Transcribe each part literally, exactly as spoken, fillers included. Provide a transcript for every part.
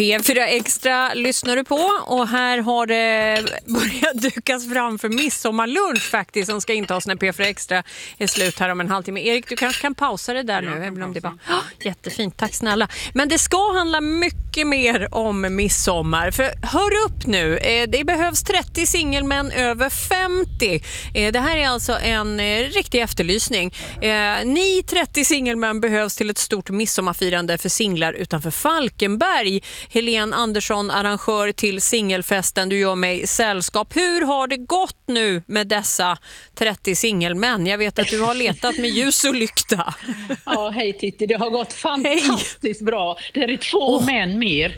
P fyra Extra lyssnar du på och här har det börjat dukas fram för midsommarlunch faktiskt som ska intas när P fyra Extra är slut här om en halvtimme. Erik, du kanske kan pausa det där nu, även om det var oh, jättefint, tack snälla. Men det ska handla mycket mer om midsommar, för hör upp nu, det behövs trettio singelmän över femtio. Det här är alltså en riktig efterlysning. Ni trettio singelmän behövs till ett stort midsommarfirande för singlar utanför Falkenberg. Helene Andersson, arrangör till singelfesten, du gör mig sällskap. Hur har det gått nu med dessa trettio singelmän? Jag vet att du har letat med ljus och lykta. Ja, hej Titti, det har gått fantastiskt hej. bra. Det är två oh. män mer.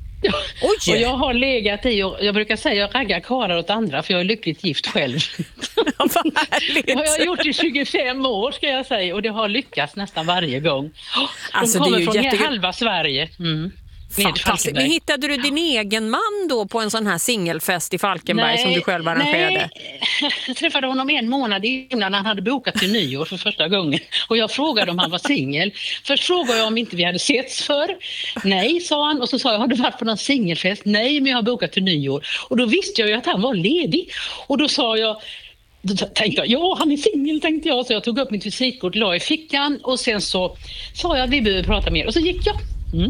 Och jag har legat i, och jag brukar säga jag raggar karlar åt andra för jag är lyckligt gift själv. Ja, det har jag gjort i tjugofem år ska jag säga, och det har lyckats nästan varje gång. De alltså, kommer det är ju från jättegod... halva Sverige. Mm. Fantastiskt. Men hittade du din egen man då på en sån här singelfest i Falkenberg nej, som du själv arrangerade? Nej, jag träffade honom en månad innan han hade bokat till nyår för första gången. Och jag frågade om han var singel. Först frågade jag om inte vi hade setts för. Nej, sa han. Och så sa jag, har du varit på någon singelfest? Nej, men jag har bokat till nyår. Och då visste jag ju att han var ledig. Och då sa jag, då tänkte jag, ja han är singel tänkte jag. Så jag tog upp mitt visitkort, la i fickan. Och sen så sa jag att vi behöver prata mer. Och så gick jag. Mm.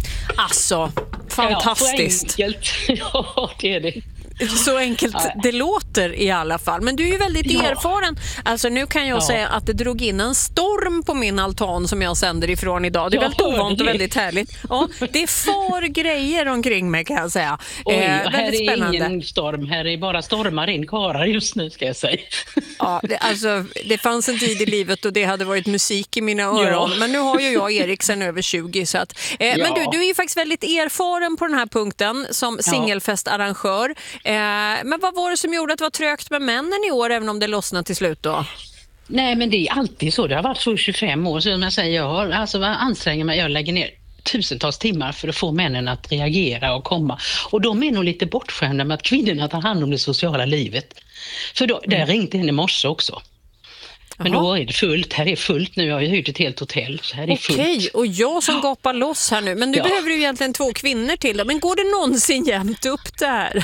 Alltså, fantastiskt. Ja, så enkelt. Ja, det är det. Så enkelt ja. det låter i alla fall. Men du är ju väldigt ja. erfaren. Alltså nu kan jag ja. säga att det drog in en storm på min altan som jag sänder ifrån idag. Det är jag väldigt ovant det. och väldigt härligt. Ja, det är för grejer omkring mig kan jag säga. Oj, eh, här väldigt är spännande. Ingen storm. Här är bara stormar in karar just nu ska jag säga. Ja, det, alltså, det fanns en tid i livet och det hade varit musik i mina öron. Ja. Men nu har ju jag Erik sen över tjugo. Så att, eh, ja. Men du, du är ju faktiskt väldigt erfaren på den här punkten som singelfestarrangör. Eh, men vad var det som gjorde att det var trögt med männen i år, även om det lossnade till slut då? Nej, men det är alltid så. Det har varit så tjugofem år. Så jag säger, jag har alltså anstränger mig, jag lägger ner tusentals timmar för att få männen att reagera och komma. Och de är nog lite bortskämda med att kvinnorna tar hand om det sociala livet. För då, där ringde henne i morse också. Men Aha. då är det fullt. Här är fullt nu. Jag har ju hyrt ett helt hotell. Så här är fullt. Okej, och jag som gapar loss här nu. Men nu ja. behöver du egentligen två kvinnor till. Då. Men går det någonsin jämnt upp där?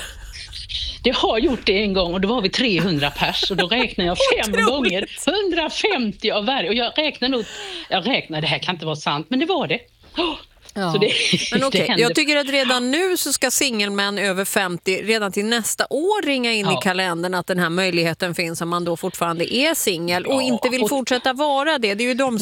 Det har gjort det en gång och då var vi trehundra pers och då räknar jag fem gånger hundrafemtio av varje. Och jag räknar nog, jag räknar, det här kan inte vara sant, men det var det. Oh. Ja. Så det, men okej, det jag tycker att redan nu så ska singelmän över femtio redan till nästa år ringa in ja. i kalendern att den här möjligheten finns om man då fortfarande är singel och ja. inte vill fortsätta vara det. Det är ju de